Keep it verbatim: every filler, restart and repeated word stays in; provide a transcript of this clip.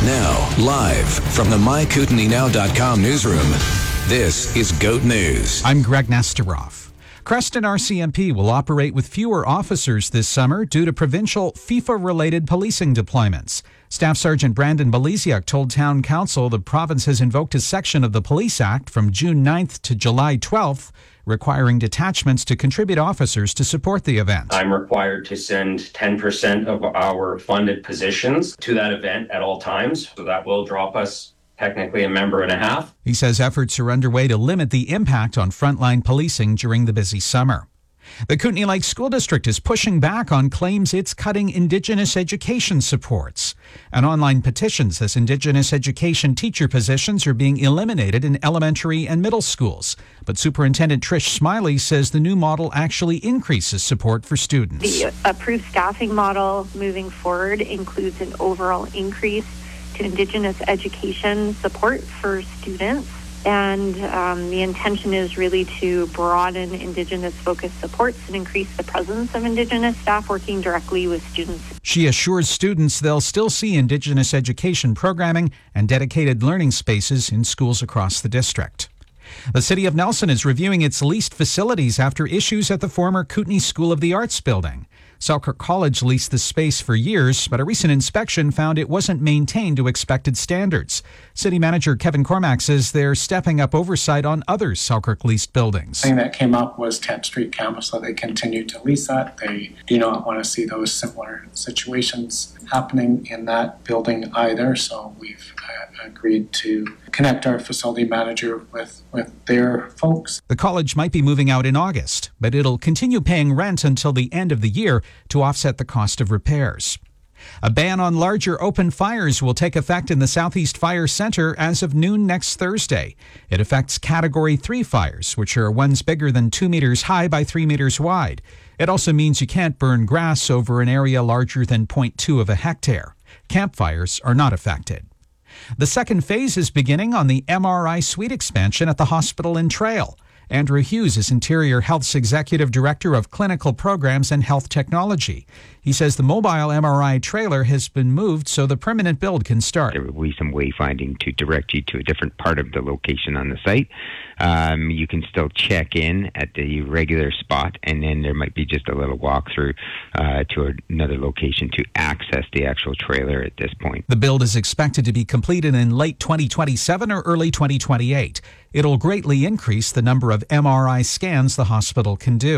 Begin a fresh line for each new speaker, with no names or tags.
Now, live from the my kootenai now dot com newsroom, this is GOAT News.
I'm Greg Nesteroff. Creston R C M P will operate with fewer officers this summer due to provincial FIFA-related policing deployments. Staff Sergeant Brandon Belisiak told Town Council the province has invoked a section of the Police Act from June ninth to July twelfth, requiring detachments to contribute officers to support the event.
I'm required to send ten percent of our funded positions to that event at all times, so that will drop us technically a member and a half.
He says efforts are underway to limit the impact on frontline policing during the busy summer. The Kootenay Lake School District is pushing back on claims it's cutting Indigenous education supports. An online petition says Indigenous education teacher positions are being eliminated in elementary and middle schools. But Superintendent Trish Smiley says the new model actually increases support for students.
The approved staffing model moving forward includes an overall increase to Indigenous education support for students. And um, the intention is really to broaden Indigenous-focused supports and increase the presence of Indigenous staff working directly with students.
She assures students they'll still see Indigenous education programming and dedicated learning spaces in schools across the district. The City of Nelson is reviewing its leased facilities after issues at the former Kootenay School of the Arts building. Selkirk College leased the space for years, but a recent inspection found it wasn't maintained to expected standards. City Manager Kevin Cormack says they're stepping up oversight on other Selkirk leased buildings.
The thing that came up was tenth Street campus, so they continue to lease that. They do not want to see those similar situations happening in that building either, so we've uh, agreed to connect our facility manager with, with their folks.
The college might be moving out in August, but it'll continue paying rent until the end of the year to offset the cost of repairs. A ban on larger open fires will take effect in the Southeast Fire Center as of noon next Thursday. It affects Category three fires, which are ones bigger than two meters high by three meters wide. It also means you can't burn grass over an area larger than zero point two of a hectare. Campfires are not affected. The second phase is beginning on the M R I suite expansion at the hospital in Trail. Andrew Hughes is Interior Health's Executive Director of Clinical Programs and Health Technology. He says the mobile M R I trailer has been moved so the permanent build can start.
There will be some wayfinding to direct you to a different part of the location on the site. Um, you can still check in at the regular spot, and then there might be just a little walkthrough uh, to another location to access the actual trailer at this point.
The build is expected to be completed in late twenty twenty-seven or early twenty twenty-eight. It'll greatly increase the number of M R I scans the hospital can do.